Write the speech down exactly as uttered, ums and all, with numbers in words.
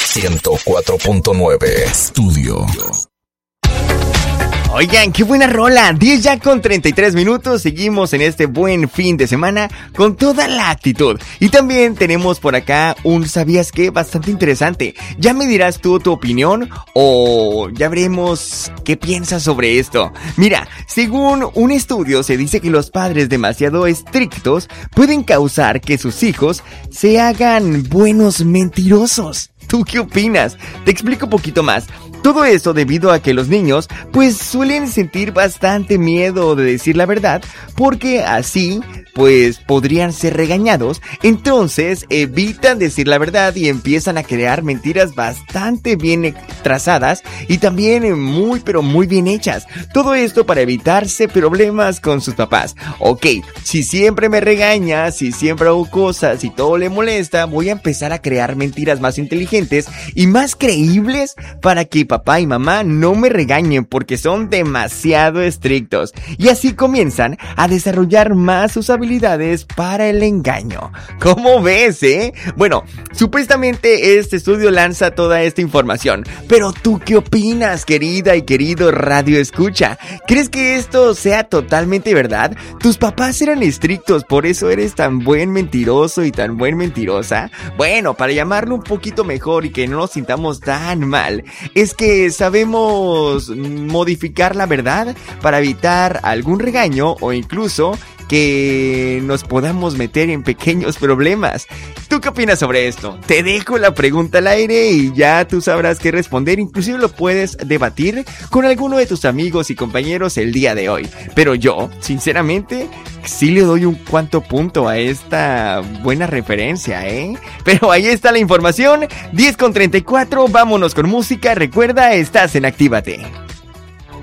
ciento cuatro punto nueve Estudio. Oigan, qué buena rola, diez ya con treinta y tres minutos, seguimos en este buen fin de semana con toda la actitud. Y también tenemos por acá un ¿sabías qué? Bastante interesante. Ya me dirás tú tu opinión o ya veremos qué piensas sobre esto. Mira, según un estudio se dice que los padres demasiado estrictos pueden causar que sus hijos se hagan buenos mentirosos. ¿Tú qué opinas? Te explico un poquito más. Todo esto debido a que los niños pues suelen sentir bastante miedo de decir la verdad porque así pues podrían ser regañados, entonces evitan decir la verdad y empiezan a crear mentiras bastante bien trazadas y también muy pero muy bien hechas. Todo esto para evitarse problemas con sus papás. Ok, si siempre me regaña, si siempre hago cosas y todo le molesta, voy a empezar a crear mentiras más inteligentes y más creíbles para que papá y mamá no me regañen porque son demasiado estrictos. Y así comienzan a desarrollar más sus habilidades para el engaño. ¿Cómo ves, eh? Bueno, supuestamente este estudio lanza toda esta información, pero ¿tú qué opinas, querida y querido radio escucha? ¿Crees que esto sea totalmente verdad? ¿Tus papás eran estrictos, por eso eres tan buen mentiroso y tan buen mentirosa? Bueno, para llamarlo un poquito mejor y que no nos sintamos tan mal, es que sabemos modificar la verdad para evitar algún regaño o incluso que nos podamos meter en pequeños problemas. ¿Tú qué opinas sobre esto? Te dejo la pregunta al aire y ya tú sabrás qué responder. Inclusive lo puedes debatir con alguno de tus amigos y compañeros el día de hoy. Pero yo, sinceramente, sí le doy un cuanto punto a esta buena referencia, ¿eh? Pero ahí está la información. diez con treinta y cuatro, vámonos con música. Recuerda, estás en Actívate.